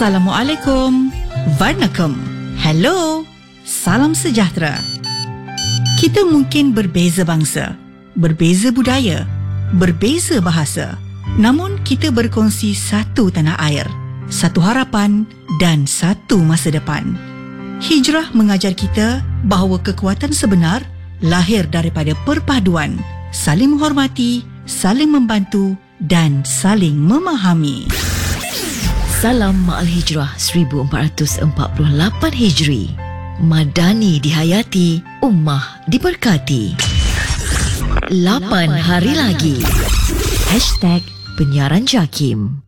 Assalamualaikum. Varnakum. Hello. Salam sejahtera. Kita mungkin berbeza bangsa, berbeza budaya, berbeza bahasa. Namun kita berkongsi satu tanah air, satu harapan dan satu masa depan. Hijrah mengajar kita bahawa kekuatan sebenar lahir daripada perpaduan, saling menghormati, saling membantu dan saling memahami. Salam Ma'al Hijrah 1448 Hijri. Madani dihayati, ummah diberkati. 8 hari lagi. #Penyiaran JAKIM.